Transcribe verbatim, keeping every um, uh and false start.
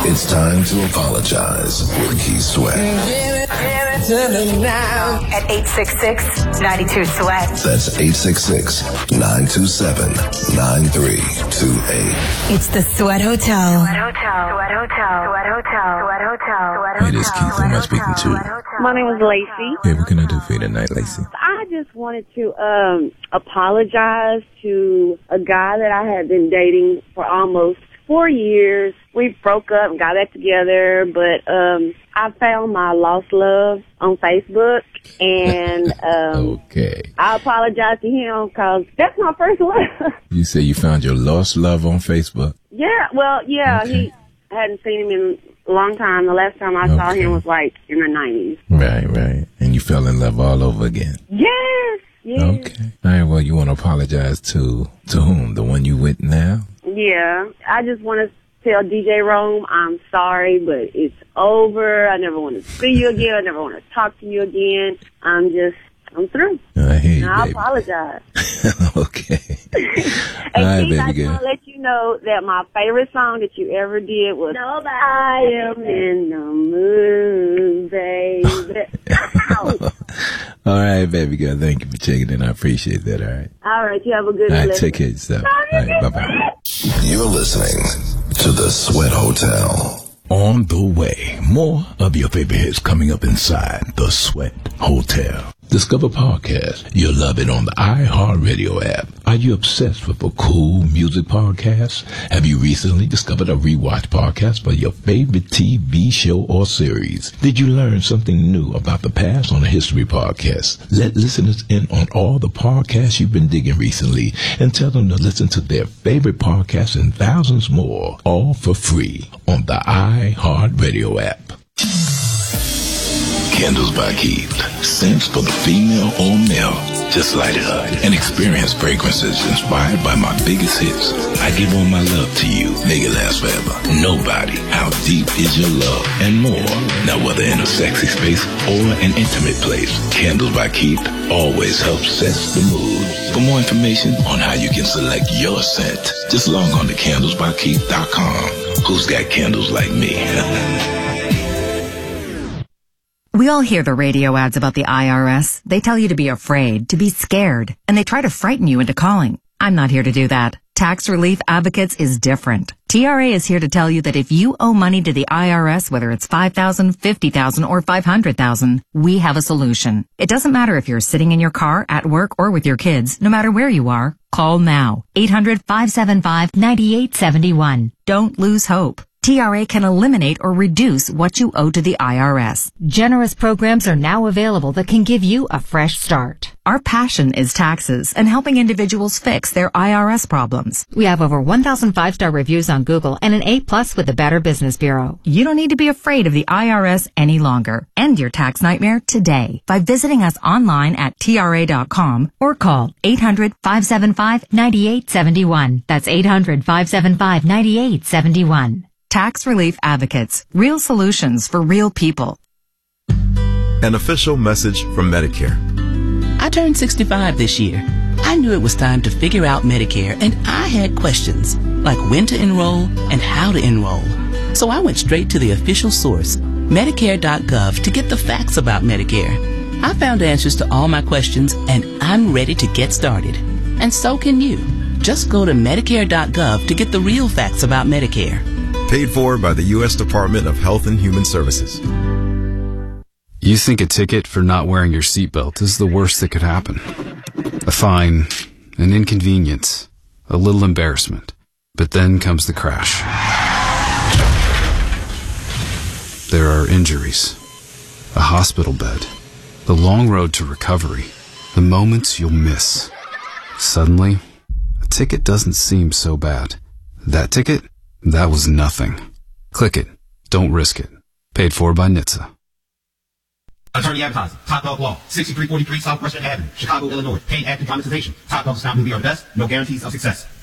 It's time to apologize with Keith Sweat. At eight six six, nine two, SWEAT. That's eight six six, nine two seven, nine three two eight. It's the Sweat Hotel. Sweat Hotel. Sweat Hotel. Sweat Hotel. Sweat Hotel. Sweat Hotel. Hey, this is Keith. Who am I speaking to? My name is Lacey. Hey, what can I do for you tonight, Lacey? I just wanted to um apologize to a guy that I had been dating for almost four years. We broke up and got back together, but um I found my lost love on Facebook, and um okay. I apologize to him because that's my first love. You say you found your lost love on Facebook? Yeah, well, yeah, okay. he I hadn't seen him in a long time. The last time I okay. saw him was like in the nineties. Right, right. And you fell in love all over again? Yes, yes. Okay. All right, well, you want to apologize to, to whom? The one you with now? Yeah, I just want to tell D J Rome I'm sorry, but it's over. I never want to see you again. I never want to talk to you again. I'm just, I'm through. I hear you, and I baby. apologize. Okay. And all right, Keith, I baby just want to let you know that my favorite song that you ever did was Nobody. I Am in the Mood, baby. All right, baby girl. Thank you for checking in. I appreciate that. All right. All right. You have a good All right, day. take care of yourself. All right, bye-bye. You're listening to the Sweat Hotel. On the way, more of your favorite hits coming up inside the Sweat Hotel. Discover podcast. You'll love it on the iHeartRadio app. Are you obsessed with a cool music podcast? Have you recently discovered a rewatch podcast for your favorite T V show or series? Did you learn something new about the past on a history podcast? Let listeners in on all the podcasts you've been digging recently and tell them to listen to their favorite podcasts and thousands more, all for free on the iHeartRadio app. Candles by Keith. Scents for the female or male. Just light it up and experience fragrances inspired by my biggest hits. I give all my love to you. Make it last forever. Nobody. How deep is your love? And more. Now whether in a sexy space or an intimate place, Candles by Keith always helps set the mood. For more information on how you can select your scent, just log on to candles by keith dot com. Who's got candles like me? We all hear the radio ads about the I R S. They tell you to be afraid, to be scared, and they try to frighten you into calling. I'm not here to do that. Tax Relief Advocates is different. T R A is here to tell you that if you owe money to the I R S, whether it's five thousand dollars, fifty thousand dollars, or five hundred thousand dollars, we have a solution. It doesn't matter if you're sitting in your car, at work, or with your kids. No matter where you are, call now. eight hundred, five seven five, nine eight seven one. Don't lose hope. T R A can eliminate or reduce what you owe to the I R S. Generous programs are now available that can give you a fresh start. Our passion is taxes and helping individuals fix their I R S problems. We have over one thousand five-star reviews on Google and an A plus with the Better Business Bureau. You don't need to be afraid of the I R S any longer. End your tax nightmare today by visiting us online at T R A dot com or call eight hundred, five seven five, nine eight seven one. That's eight hundred, five seven five, nine eight seven one. Tax Relief Advocates. Real solutions for real people. An official message from Medicare. I turned sixty-five this year. I knew it was time to figure out Medicare, and I had questions, like when to enroll and how to enroll. So I went straight to the official source, Medicare dot gov, to get the facts about Medicare. I found answers to all my questions, and I'm ready to get started. And so can you. Just go to Medicare dot gov to get the real facts about Medicare. Paid for by the U S Department of Health and Human Services. You think a ticket for not wearing your seatbelt is the worst that could happen. A fine, an inconvenience, a little embarrassment. But then comes the crash. There are injuries, a hospital bed, the long road to recovery, the moments you'll miss. Suddenly, a ticket doesn't seem so bad. That ticket? That was nothing. Click it. Don't risk it. Paid for by N H T S A. Attorney Advertising, Top Dog Law, sixty-three forty-three Southwestern Avenue, Chicago, Illinois. Paid active dramatization. Top Dog is not who we are best. No guarantees of success.